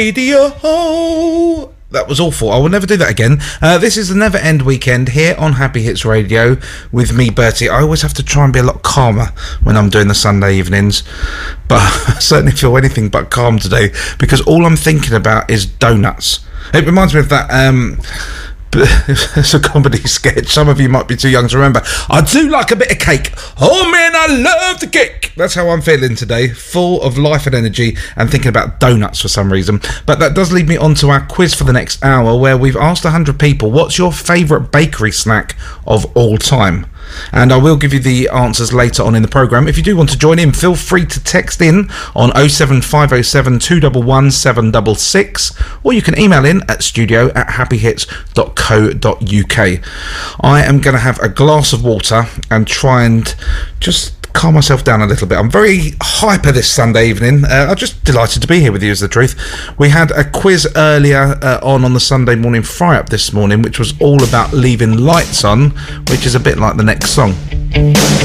Radio. That was awful. I will never do that again. This is the Never End Weekend here on Happy Hits Radio with me, Bertie. I always have to try and be a lot calmer when I'm doing the Sunday evenings, but I certainly feel anything but calm today because all I'm thinking about is donuts. It reminds me of that it's a comedy sketch. Some of you might be too young to remember. I do like a bit of cake. Oh man, I love the cake. That's how I'm feeling today, full of life and energy and thinking about donuts for some reason. But that does lead me on to our quiz for the next hour, where we've asked 100 people, what's your favourite bakery snack of all time? And I will give you the answers later on in the programme. If you do want to join in, feel free to text in on 07507 211 766, or you can email in at studio@happyhits.co.uk. I am going to have a glass of water and try and just calm myself down a little bit. I'm very hyper this Sunday evening. I'm just delighted to be here with you, is the truth. We had a quiz earlier on the Sunday morning fry-up this morning, which was all about leaving lights on, which is a bit like the next song.